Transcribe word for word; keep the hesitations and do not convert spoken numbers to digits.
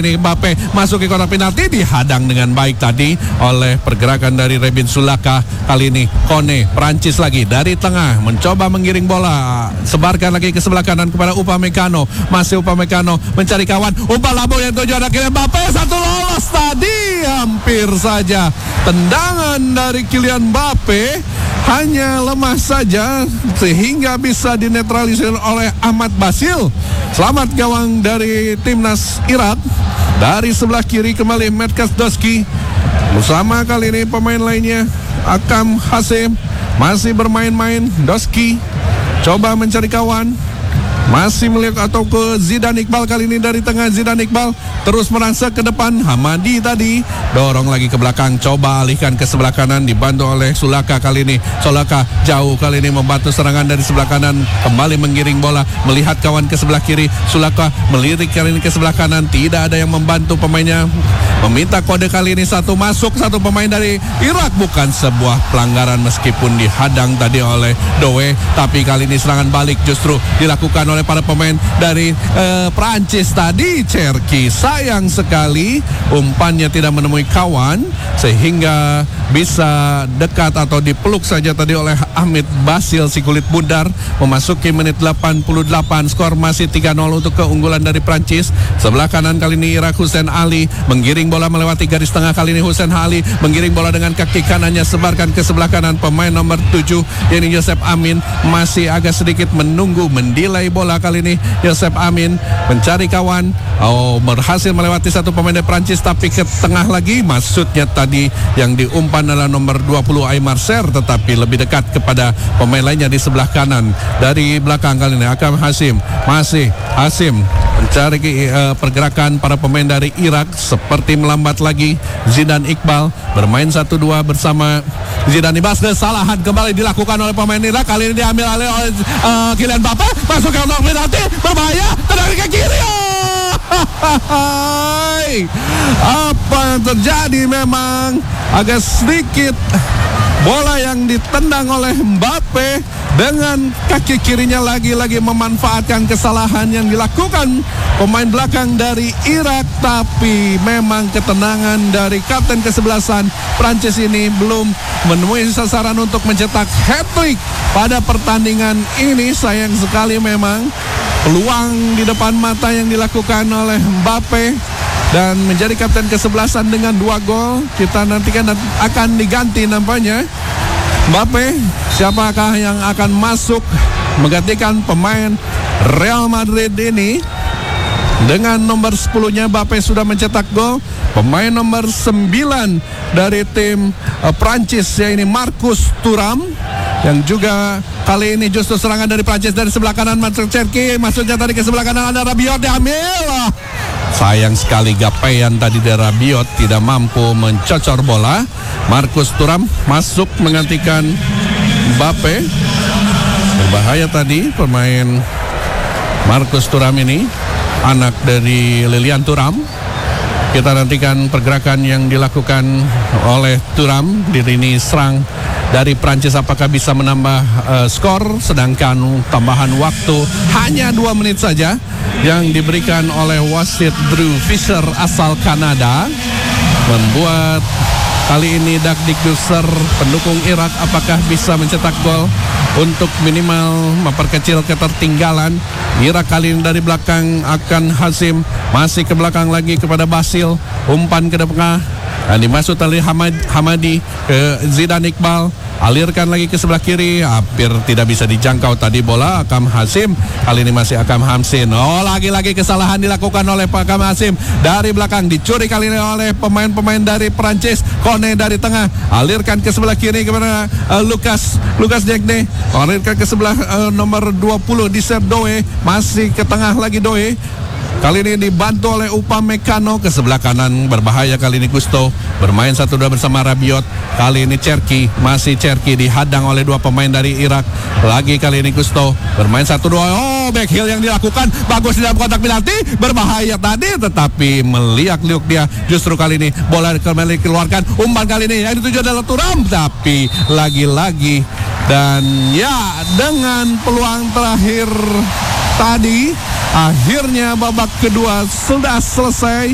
Ini Mbappe masuk ke kotak penalti, dihadang dengan baik tadi oleh pergerakan dari Rebin Sulaka. Kali ini Kone, Prancis lagi dari tengah mencoba menggiring bola, sebarkan lagi ke sebelah kanan kepada Upamecano. Masih Upamecano mencari kawan, umpan lambung yang tujuan akhirnya Mbappe, satu lolos tadi, hampir saja tendangan dari Kylian Mbappe hanya lemah saja sehingga bisa dinetralisir oleh Ahmad Basil. Selamat gawang dari timnas Irak. Dari sebelah kiri kembali Metkas Doski bersama kali ini pemain lainnya Akam Hasim masih bermain-main. Doski coba mencari kawan, masih melihat atau ke Zidane Iqbal, kali ini dari tengah Zidane Iqbal terus merangsek ke depan. Hamadi tadi dorong lagi ke belakang, coba alihkan ke sebelah kanan, dibantu oleh Sulaka. Kali ini Sulaka jauh, kali ini membantu serangan dari sebelah kanan, kembali menggiring bola, melihat kawan ke sebelah kiri. Sulaka melirik kali ini ke sebelah kanan, tidak ada yang membantu pemainnya, meminta kode. Kali ini satu masuk, satu pemain dari Irak, bukan sebuah pelanggaran meskipun dihadang tadi oleh Doe, tapi kali ini serangan balik justru dilakukan oleh para pemain dari uh, Prancis tadi. Cherki sayang sekali umpannya tidak menemui kawan sehingga bisa dekat atau dipeluk saja tadi oleh Ahmad Basil si kulit bundar. Memasuki menit delapan puluh delapan, skor masih tiga nol untuk keunggulan dari Prancis. Sebelah kanan kali ini Irak, Hussein Ali menggiring bola melewati garis tengah. Kali ini Hussein Ali menggiring bola dengan kaki kanannya, sebarkan ke sebelah kanan. Pemain nomor tujuh ini Yosef Amin masih agak sedikit menunggu, mendelay bola. Kali ini Yosef Amin mencari kawan, oh berhasil melewati satu pemain dari Prancis, tapi ke tengah lagi. Maksudnya tadi yang diumpan adalah nomor dua puluh Aymar Ser, tetapi lebih dekat kepada pemain lainnya di sebelah kanan. Dari belakang kali ini Akam Hasim, masih Hasim mencari uh, pergerakan para pemain dari Irak, seperti melambat lagi. Zidane Iqbal bermain satu dua bersama Zidane Iqbal. Kesalahan kembali dilakukan oleh pemain Irak, kali ini diambil oleh uh, Kylian Mbappe, masuk ke kotak penalti, berbahaya, tendangan ke kiri. Oh! Apa yang terjadi, memang agak sedikit bola yang ditendang oleh Mbappe dengan kaki kirinya, lagi-lagi memanfaatkan kesalahan yang dilakukan pemain belakang dari Irak. Tapi memang ketenangan dari kapten kesebelasan Prancis ini belum menemui sasaran untuk mencetak hat-trick pada pertandingan ini. Sayang sekali memang peluang di depan mata yang dilakukan oleh Mbappe, dan menjadi kapten kesebelasan dengan dua gol. Kita nantikan akan diganti nampaknya Mbappe. Siapakah yang akan masuk menggantikan pemain Real Madrid ini? Dengan nomor sepuluh-nya Mbappe sudah mencetak gol. Pemain nomor sembilan dari tim uh, Prancis, yaitu Marcus Thuram, yang juga kali ini justru serangan dari Prancis dari sebelah kanan. Masuk Cherki, maksudnya tadi ke sebelah kanan ada Rabiot, diambil. Sayang sekali gapaian tadi dari Rabiot, tidak mampu mencocor bola. Marcus Thuram masuk menggantikan Mbappe. Berbahaya tadi pemain Marcus Thuram ini, anak dari Lilian Thuram. Kita nantikan pergerakan yang dilakukan oleh Thuram. Di lini serang dari Prancis, apakah bisa menambah uh, skor, sedangkan tambahan waktu hanya dua menit saja yang diberikan oleh wasit Drew Fisher asal Kanada, membuat kali ini Dakdikdukser pendukung Irak apakah bisa mencetak gol untuk minimal memperkecil ketertinggalan. Irak kali ini dari belakang akan Hasim, masih ke belakang lagi kepada Basil, umpan ke depan dan dimasuk oleh Hamad, Hamadi ke Zidane Iqbal, alirkan lagi ke sebelah kiri, hampir tidak bisa dijangkau tadi bola. Akam Hasim, kali ini masih Akam Hamsin. Oh, lagi-lagi kesalahan dilakukan oleh Akam Hasim dari belakang, dicuri kali ini oleh pemain-pemain dari Prancis. Kone dari tengah, alirkan ke sebelah kiri kepada uh, Lucas Lucas Diagne, alirkan ke sebelah uh, nomor dua puluh di Sep Doe, masih ke tengah lagi Doe. Kali ini dibantu oleh Upamecano ke sebelah kanan, berbahaya kali ini Gusto, bermain satu dua bersama Rabiot. Kali ini Cherki, masih Cherki dihadang oleh dua pemain dari Irak. Lagi kali ini Gusto, bermain satu dua. Oh, back heel yang dilakukan bagus di dalam kotak penalti, berbahaya tadi, tetapi meliak-liuk dia. Justru kali ini bola kembali keluarkan, umpan kali ini yang dituju adalah Thuram, tapi lagi-lagi dan ya dengan peluang terakhir tadi, akhirnya babak kedua sudah selesai.